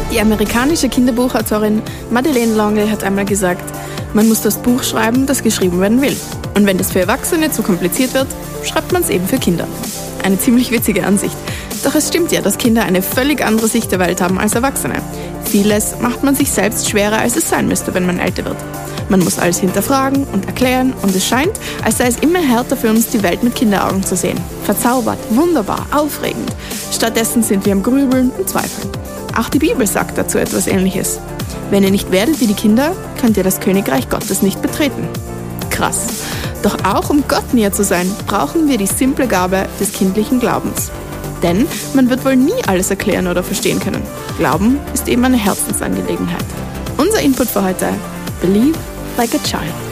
Die amerikanische Kinderbuchautorin Madeleine L'Engle hat einmal gesagt, man muss das Buch schreiben, das geschrieben werden will. Und wenn das für Erwachsene zu kompliziert wird, schreibt man es eben für Kinder. Eine ziemlich witzige Ansicht. Doch es stimmt ja, dass Kinder eine völlig andere Sicht der Welt haben als Erwachsene. Vieles macht man sich selbst schwerer, als es sein müsste, wenn man älter wird. Man muss alles hinterfragen und erklären und es scheint, als sei es immer härter für uns, die Welt mit Kinderaugen zu sehen. Verzaubert, wunderbar, aufregend. Stattdessen sind wir am Grübeln und Zweifeln. Auch die Bibel sagt dazu etwas Ähnliches. Wenn ihr nicht werdet wie die Kinder, könnt ihr das Königreich Gottes nicht betreten. Krass. Doch auch um Gott näher zu sein, brauchen wir die simple Gabe des kindlichen Glaubens. Denn man wird wohl nie alles erklären oder verstehen können. Glauben ist eben eine Herzensangelegenheit. Unser Input für heute: Believe like a child.